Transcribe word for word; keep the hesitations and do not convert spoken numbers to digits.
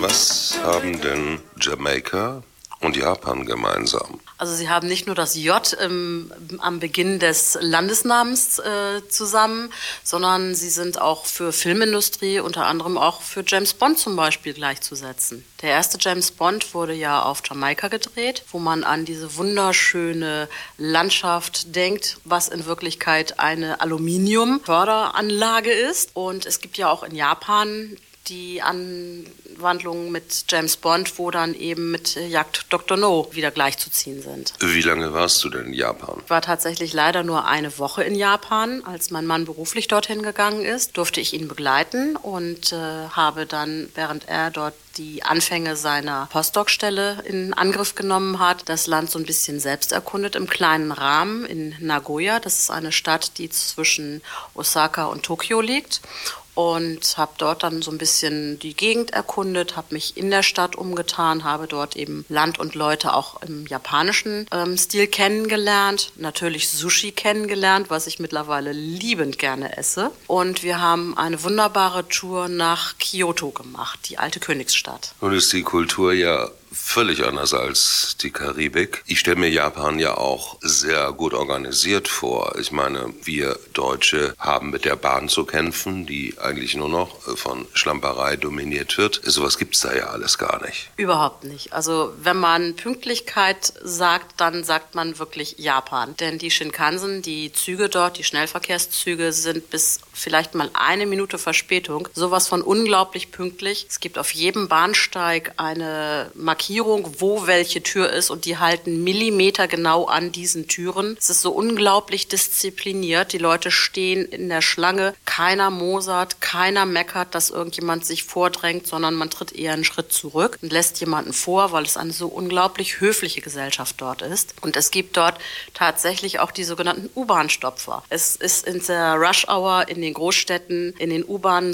Was haben denn Jamaika und Japan gemeinsam? Also sie haben nicht nur das J im, am Beginn des Landesnamens äh, zusammen, sondern sie sind auch für Filmindustrie, unter anderem auch für James Bond zum Beispiel gleichzusetzen. Der erste James Bond wurde ja auf Jamaika gedreht, wo man an diese wunderschöne Landschaft denkt, was in Wirklichkeit eine Aluminiumförderanlage ist. Und es gibt ja auch in Japan die Anwandlungen mit James Bond, wo dann eben mit Jagd Doktor No wieder gleichzuziehen sind. Wie lange warst du denn in Japan? Ich war tatsächlich leider nur eine Woche in Japan. Als mein Mann beruflich dorthin gegangen ist, durfte ich ihn begleiten und äh, habe dann, während er dort die Anfänge seiner Postdoc-Stelle in Angriff genommen hat, das Land so ein bisschen selbst erkundet im kleinen Rahmen in Nagoya. Das ist eine Stadt, die zwischen Osaka und Tokio liegt. Und habe dort dann so ein bisschen die Gegend erkundet, habe mich in der Stadt umgetan, habe dort eben Land und Leute auch im japanischen ähm, Stil kennengelernt, natürlich Sushi kennengelernt, was ich mittlerweile liebend gerne esse. Und wir haben eine wunderbare Tour nach Kyoto gemacht, die alte Königsstadt. Nun ist die Kultur ja völlig anders als die Karibik. Ich stelle mir Japan ja auch sehr gut organisiert vor. Ich meine, wir Deutsche haben mit der Bahn zu kämpfen, die eigentlich nur noch von Schlamperei dominiert wird. Sowas gibt's da ja alles gar nicht. Überhaupt nicht. Also wenn man Pünktlichkeit sagt, dann sagt man wirklich Japan. Denn die Shinkansen, die Züge dort, die Schnellverkehrszüge sind bis vielleicht mal eine Minute Verspätung. Sowas von unglaublich pünktlich. Es gibt auf jedem Bahnsteig eine Markierung, wo welche Tür ist und die halten Millimeter genau an diesen Türen. Es ist so unglaublich diszipliniert. Die Leute stehen in der Schlange. Keiner mosert, keiner meckert, dass irgendjemand sich vordrängt, sondern man tritt eher einen Schritt zurück und lässt jemanden vor, weil es eine so unglaublich höfliche Gesellschaft dort ist. Und es gibt dort tatsächlich auch die sogenannten U-Bahn-Stopfer. Es ist in der Rush-Hour in den Großstädten, in den U-Bahnen